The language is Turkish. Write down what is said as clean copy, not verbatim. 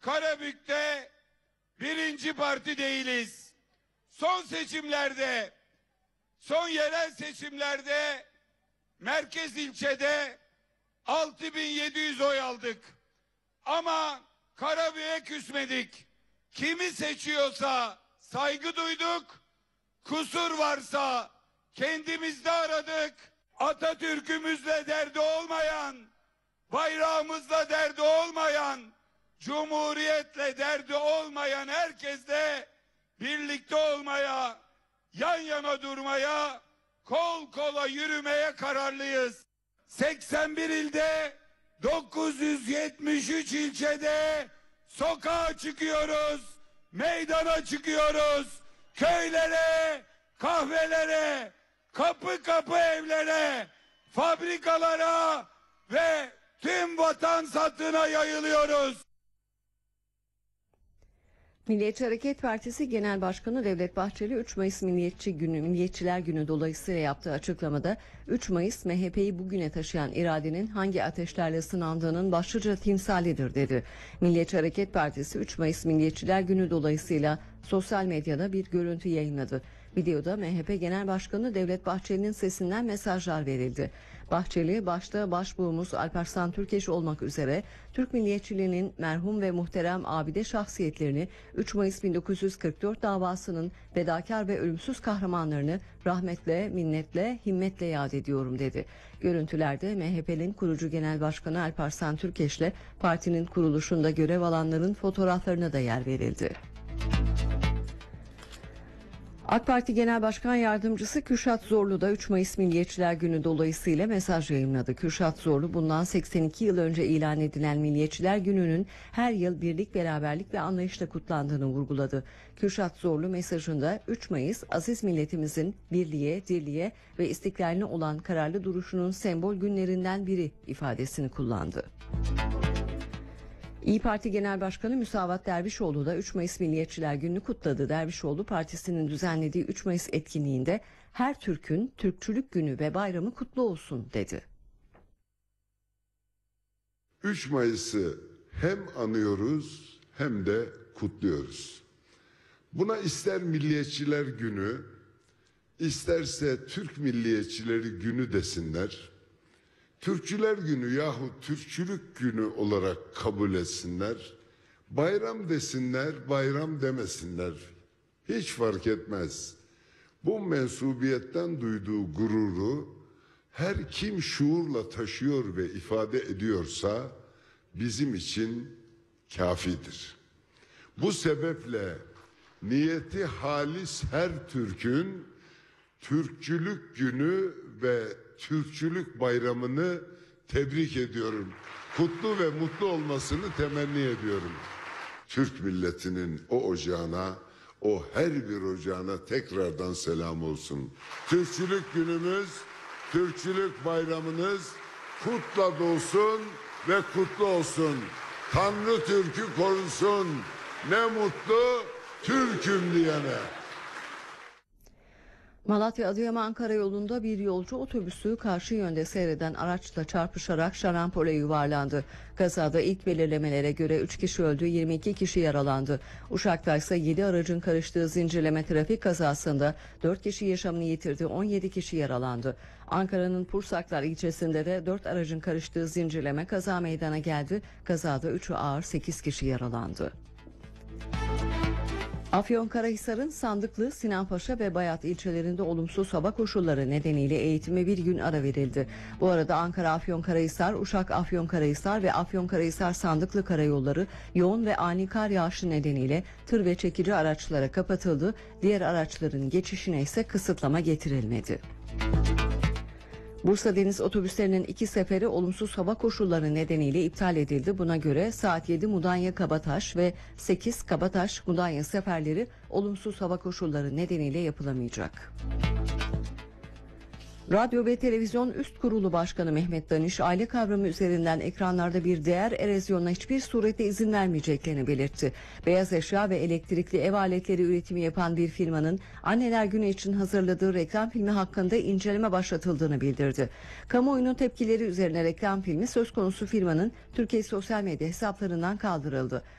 Karabük'te birinci parti değiliz. Son seçimlerde, son yerel seçimlerde merkez ilçede 6.700 oy aldık. Ama Karabük'e küsmedik. Kimi seçiyorsa saygı duyduk. Kusur varsa kendimizde aradık. Atatürk'ümüzle derdi olmayan, bayrağımızla derdi olmayan, cumhuriyetle derdi olmayan herkesle birlikte olmaya, yan yana durmaya, kol kola yürümeye kararlıyız. 81 ilde, 973 ilçede sokağa çıkıyoruz, meydana çıkıyoruz, köylere, kahvelere, kapı kapı evlere, fabrikalara ve tüm vatan hattına yayılıyoruz. Milliyetçi Hareket Partisi Genel Başkanı Devlet Bahçeli 3 Mayıs Milliyetçiler Günü dolayısıyla yaptığı açıklamada 3 Mayıs MHP'yi bugüne taşıyan iradenin hangi ateşlerle sınandığının başlıca timsalidir dedi. Milliyetçi Hareket Partisi 3 Mayıs Milliyetçiler Günü dolayısıyla sosyal medyada bir görüntü yayınladı. Videoda MHP Genel Başkanı Devlet Bahçeli'nin sesinden mesajlar verildi. Bahçeli başta başbuğumuz Alparslan Türkeş olmak üzere Türk milliyetçiliğinin merhum ve muhterem abide şahsiyetlerini 3 Mayıs 1944 davasının fedakar ve ölümsüz kahramanlarını rahmetle, minnetle, himmetle yad ediyorum dedi. Görüntülerde MHP'nin kurucu genel başkanı Alparslan Türkeş'le partinin kuruluşunda görev alanların fotoğraflarına da yer verildi. AK Parti Genel Başkan Yardımcısı Kürşat Zorlu da 3 Mayıs Milliyetçiler Günü dolayısıyla mesaj yayımladı. Kürşat Zorlu bundan 82 yıl önce ilan edilen Milliyetçiler Günü'nün her yıl birlik, beraberlik ve anlayışla kutlandığını vurguladı. Kürşat Zorlu mesajında 3 Mayıs aziz milletimizin birliğe, dirliğe ve istiklaline olan kararlı duruşunun sembol günlerinden biri ifadesini kullandı. İYİ Parti Genel Başkanı Müsavat Dervişoğlu da 3 Mayıs Milliyetçiler Günü'nü kutladı. Dervişoğlu partisinin düzenlediği 3 Mayıs etkinliğinde her Türk'ün Türkçülük Günü ve bayramı kutlu olsun dedi. 3 Mayıs'ı hem anıyoruz hem de kutluyoruz. Buna ister Milliyetçiler Günü, isterse Türk Milliyetçileri Günü desinler. Türkçüler Günü yahut Türkçülük Günü olarak kabul etsinler. Bayram desinler, bayram demesinler. Hiç fark etmez. Bu mensubiyetten duyduğu gururu her kim şuurla taşıyor ve ifade ediyorsa bizim için kafidir. Bu sebeple niyeti halis her Türk'ün Türkçülük Günü ve Türkçülük Bayramı'nı tebrik ediyorum. Kutlu ve mutlu olmasını temenni ediyorum. Türk milletinin o ocağına, o her bir ocağına tekrardan selam olsun. Türkçülük Günümüz, Türkçülük Bayramınız kutla dolsun ve kutlu olsun. Tanrı Türk'ü korusun. Ne mutlu Türk'üm diyene. Malatya-Adıyaman karayolunda bir yolcu otobüsü karşı yönde seyreden araçla çarpışarak şarampole yuvarlandı. Kazada ilk belirlemelere göre 3 kişi öldü, 22 kişi yaralandı. Uşak'ta ise 7 aracın karıştığı zincirleme trafik kazasında 4 kişi yaşamını yitirdi, 17 kişi yaralandı. Ankara'nın Pursaklar ilçesinde de 4 aracın karıştığı zincirleme kaza meydana geldi. Kazada 3'ü ağır, 8 kişi yaralandı. Afyonkarahisar'ın Sandıklı, Sinanpaşa ve Bayat ilçelerinde olumsuz hava koşulları nedeniyle eğitime bir gün ara verildi. Bu arada Ankara-Afyonkarahisar, Uşak-Afyonkarahisar ve Afyonkarahisar-Sandıklı karayolları yoğun ve ani kar yağışı nedeniyle tır ve çekici araçlara kapatıldı. Diğer araçların geçişine ise kısıtlama getirilmedi. Bursa Deniz otobüslerinin 2 seferi olumsuz hava koşulları nedeniyle iptal edildi. Buna göre saat 7 Mudanya-Kabataş ve 8 Kabataş-Mudanya seferleri olumsuz hava koşulları nedeniyle yapılamayacak. Radyo ve Televizyon Üst Kurulu Başkanı Mehmet Danış, aile kavramı üzerinden ekranlarda bir değer erozyonuna hiçbir surette izin vermeyeceklerini belirtti. Beyaz eşya ve elektrikli ev aletleri üretimi yapan bir firmanın Anneler Günü için hazırladığı reklam filmi hakkında inceleme başlatıldığını bildirdi. Kamuoyunun tepkileri üzerine reklam filmi söz konusu firmanın Türkiye sosyal medya hesaplarından kaldırıldı.